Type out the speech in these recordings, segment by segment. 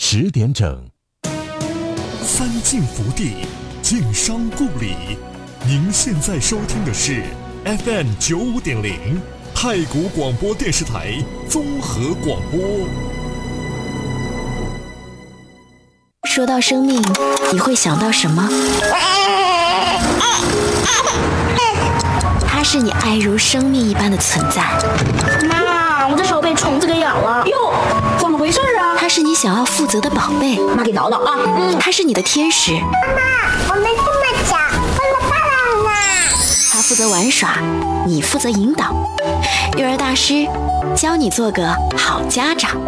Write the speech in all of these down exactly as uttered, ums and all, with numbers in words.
十点整。 三晋福地，晋商故里。您现在收听的是 F M 九五点零太谷广播电视台综合广播。 说到生命，你会想到什么？它是你爱如生命一般的存在。 妈，我的手被虫子给咬了。 哟，怎么回事啊？ 它是你想要负责的宝贝。 妈给挠挠啊。 嗯，它是你的天使。 妈妈，我们这么小，为了爸爸呢。 他负责玩耍，你负责引导。育儿大师教你做个好家长。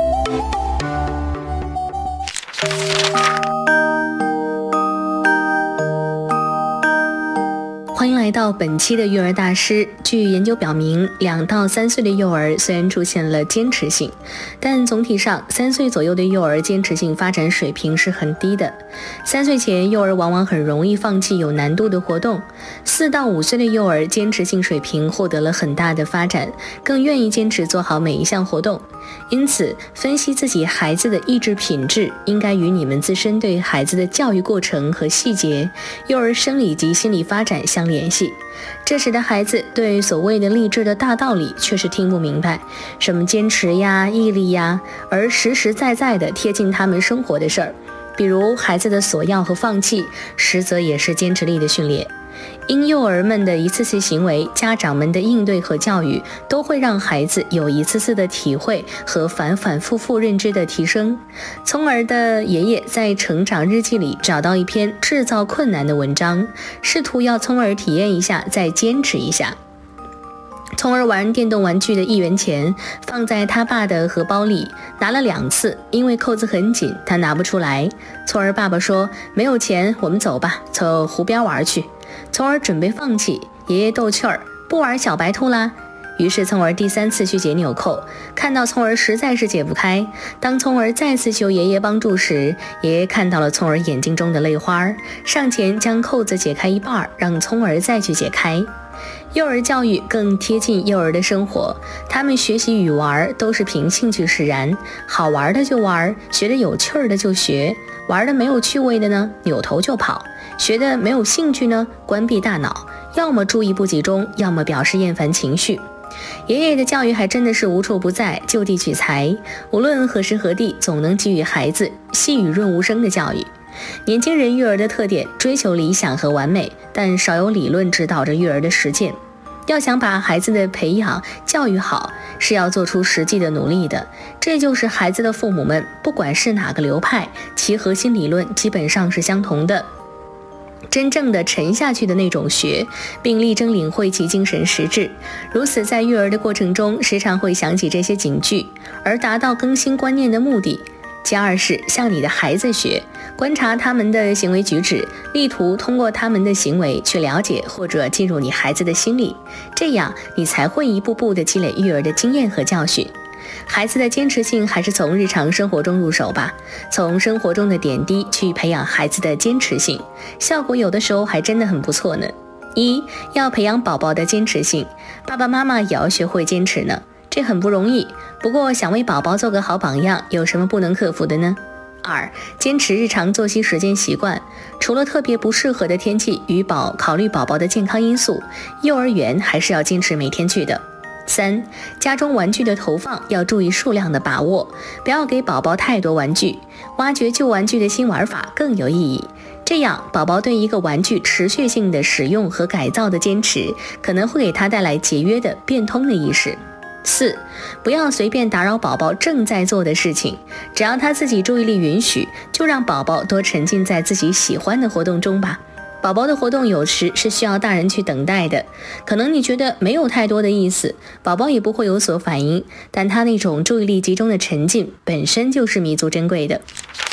欢迎来到本期的育儿大师。据研究表明，两到三岁的幼儿虽然出现了坚持性，但总体上三岁左右的幼儿坚持性发展水平是很低的。三岁前，幼儿往往很容易放弃有难度的活动。四到五岁的幼儿坚持性水平获得了很大的发展，更愿意坚持做好每一项活动。因此，分析自己孩子的意志品质，应该与你们自身对孩子的教育过程和细节、幼儿生理及心理发展相联系。这时的孩子对所谓的励志的大道理却是听不明白，什么坚持呀、毅力呀，而实实在在的贴近他们生活的事儿，比如孩子的索要和放弃，实则也是坚持力的训练。因幼儿们的一次次行为，家长们的应对和教育，都会让孩子有一次次的体会和反反复复认知的提升。聪儿的爷爷在成长日记里找到一篇制造困难的文章，试图要聪儿体验一下，再坚持一下。聪儿玩电动玩具的一元钱放在他爸的荷包里，拿了两次，因为扣子很紧，他拿不出来。聪儿爸爸说：“没有钱，我们走吧，走湖边玩去。”聪儿准备放弃，爷爷逗趣儿：“不玩小白兔啦。”于是聪儿第三次去解纽扣，看到聪儿实在是解不开。当聪儿再次求爷爷帮助时，爷爷看到了聪儿眼睛中的泪花，上前将扣子解开一半，让聪儿再去解开。幼儿教育更贴近幼儿的生活，他们学习与玩都是凭兴趣使然，好玩的就玩，学得有趣儿的就学，玩的没有趣味的呢，扭头就跑，学的没有兴趣呢，关闭大脑，要么注意不集中，要么表示厌烦情绪。爷爷的教育还真的是无处不在，就地取材，无论何时何地，总能给予孩子细雨润无声的教育。年轻人育儿的特点，追求理想和完美，但少有理论指导着育儿的实践。要想把孩子的培养教育好，是要做出实际的努力的。这就是孩子的父母们，不管是哪个流派，其核心理论基本上是相同的。真正的沉下去的那种学，并力争领会其精神实质。如此，在育儿的过程中，时常会想起这些警句，而达到更新观念的目的。其二是向你的孩子学，观察他们的行为举止，力图通过他们的行为去了解或者进入你孩子的心里，这样你才会一步步地积累育儿的经验和教训。孩子的坚持性还是从日常生活中入手吧，从生活中的点滴去培养孩子的坚持性，效果有的时候还真的很不错呢。一，要培养宝宝的坚持性，爸爸妈妈也要学会坚持呢，这很不容易，不过想为宝宝做个好榜样，有什么不能克服的呢？二，坚持日常作息时间习惯，除了特别不适合的天气与宝考虑宝宝的健康因素，幼儿园还是要坚持每天去的。三，家中玩具的投放要注意数量的把握，不要给宝宝太多玩具，挖掘旧玩具的新玩法更有意义。这样，宝宝对一个玩具持续性的使用和改造的坚持，可能会给他带来节约的变通的意识。四，不要随便打扰宝宝正在做的事情，只要他自己注意力允许，就让宝宝多沉浸在自己喜欢的活动中吧。宝宝的活动有时是需要大人去等待的，可能你觉得没有太多的意思，宝宝也不会有所反应，但他那种注意力集中的沉浸本身就是弥足珍贵的。